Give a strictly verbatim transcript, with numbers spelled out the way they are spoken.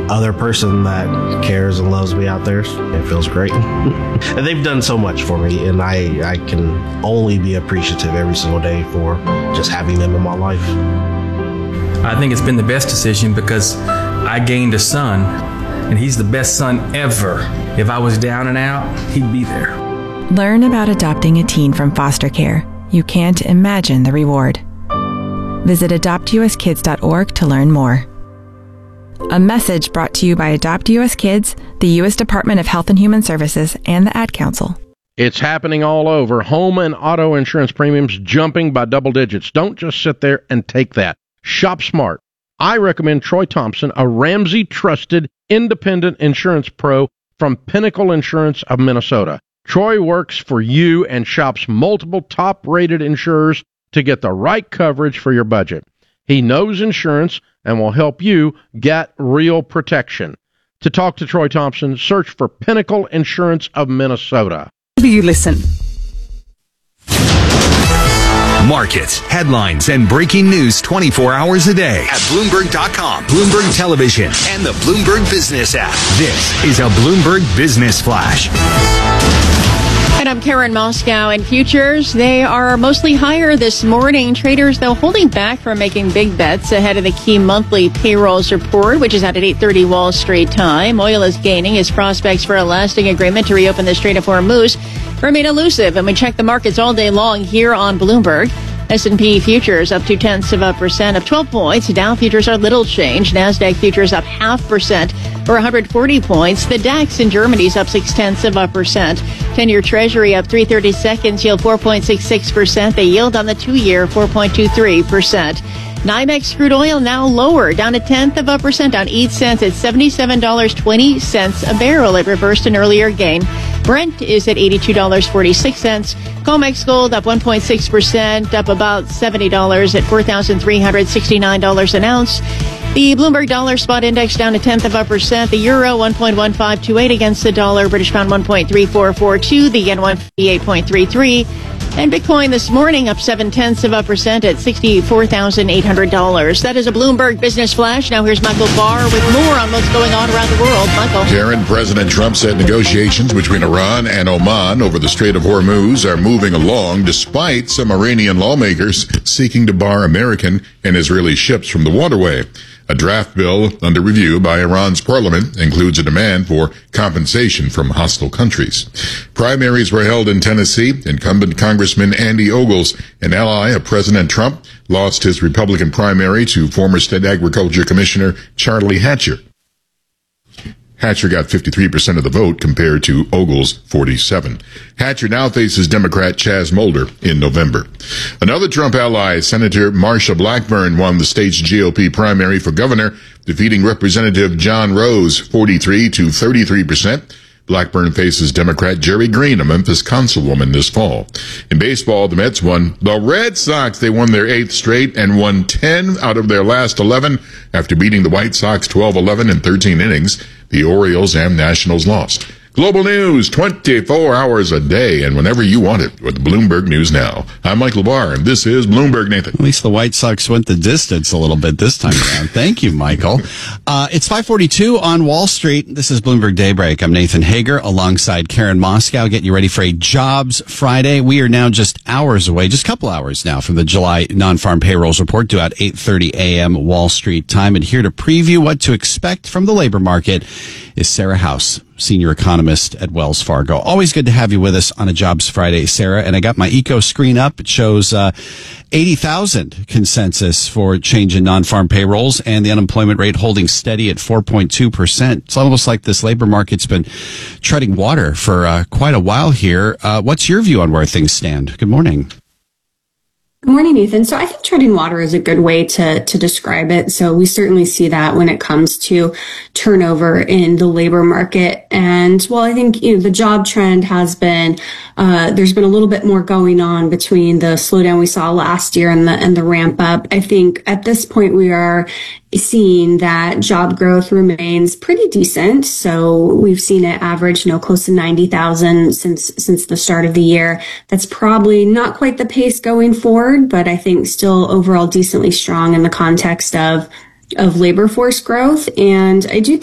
other person that cares and loves me out there, it feels great. And they've done so much for me, and I, I can only be appreciative every single day for just having them in my life. I think it's been the best decision because I gained a son, and he's the best son ever. If I was down and out, he'd be there. Learn about adopting a teen from foster care. You can't imagine the reward. Visit adopt u s kids dot org to learn more. A message brought to you by Adopt U S Kids, the U S Department of Health and Human Services, and the Ad Council. It's happening all over. Home and auto insurance premiums jumping by double digits. Don't just sit there and take that. Shop smart. I recommend Troy Thompson, a Ramsey-trusted independent insurance pro from Pinnacle Insurance of Minnesota. Troy works for you and shops multiple top-rated insurers to get the right coverage for your budget. He knows insurance and will help you get real protection. To talk to Troy Thompson, search for Pinnacle Insurance of Minnesota. Do you listen? Markets, headlines, and breaking news twenty-four hours a day at Bloomberg dot com, Bloomberg Television, and the Bloomberg Business app. This is a Bloomberg Business Flash. And I'm Karen Moscow. In futures, they are mostly higher this morning. Traders, though, holding back from making big bets ahead of the key monthly payrolls report, which is out at eight thirty Wall Street time. Oil is gaining as prospects for a lasting agreement to reopen the Strait of Hormuz remain elusive. And we check the markets all day long here on Bloomberg. S and P futures up two tenths of a percent of twelve points. Dow futures are little change. NASDAQ futures up half percent or one hundred forty points. The DAX in Germany is up six tenths of a percent. ten-year Treasury up three thirty-seconds, yield four point six six percent. The yield on the two-year four point two three percent. NYMEX crude oil now lower, down a tenth of a percent, down eight cents at seventy-seven dollars and twenty cents a barrel. It reversed an earlier gain. Brent is at eighty-two dollars and forty-six cents. COMEX gold up one point six percent, up about seventy dollars at four thousand three hundred sixty-nine dollars an ounce. The Bloomberg Dollar Spot Index down a tenth of a percent. The euro one point one five two eight against the dollar. British pound one point three four four two. The yen one fifty-eight point three three. And Bitcoin this morning up seven tenths of a percent at sixty-four thousand eight hundred dollars. That is a Bloomberg Business Flash. Now here's Michael Barr with more on what's going on around the world. Michael. Karen, President Trump said negotiations between Iran and Oman over the Strait of Hormuz are moving along despite some Iranian lawmakers seeking to bar American and Israeli ships from the waterway. A draft bill under review by Iran's parliament includes a demand for compensation from hostile countries. Primaries were held in Tennessee. Incumbent Congressman Andy Ogles, an ally of President Trump, lost his Republican primary to former State Agriculture Commissioner Charlie Hatcher. Hatcher got fifty-three percent of the vote compared to Ogles' forty-seven. Hatcher now faces Democrat Chaz Mulder in November. Another Trump ally, Senator Marsha Blackburn, won the state's G O P primary for governor, defeating Representative John Rose forty-three to thirty-three percent. Blackburn faces Democrat Jerry Green, a Memphis councilwoman, this fall. In baseball, the Mets won. The Red Sox, they won their eighth straight and won ten out of their last eleven after beating the White Sox twelve eleven in thirteen innings. The Orioles and Nationals lost. Global news, twenty-four hours a day, and whenever you want it, with Bloomberg News Now. I'm Michael Barr, and this is Bloomberg, Nathan. At least the White Sox went the distance a little bit this time around. Thank you, Michael. Uh, it's five forty-two on Wall Street. This is Bloomberg Daybreak. I'm Nathan Hager, alongside Karen Moscow, getting you ready for a Jobs Friday. We are now just hours away, just a couple hours now, from the July non-farm payrolls report due at eight thirty a.m. Wall Street time. And here to preview what to expect from the labor market is Sarah House, senior economist at Wells Fargo. Always good to have you with us on a Jobs Friday, Sarah. And I got my eco screen up. It shows uh, eighty thousand consensus for change in non-farm payrolls and the unemployment rate holding steady at four point two percent. It's almost like this labor market's been treading water for uh, quite a while here. Uh, what's your view on where things stand? Good morning. Good morning, Nathan. So I think treading water is a good way to, to describe it. So we certainly see that when it comes to turnover in the labor market. And while I think, you know, the job trend has been, uh, there's been a little bit more going on between the slowdown we saw last year and the, and the ramp up. I think at this point we are seeing that job growth remains pretty decent. So we've seen it average, you know, close to ninety thousand since, since the start of the year. That's probably not quite the pace going forward, but I think still overall decently strong in the context of, of labor force growth. And I do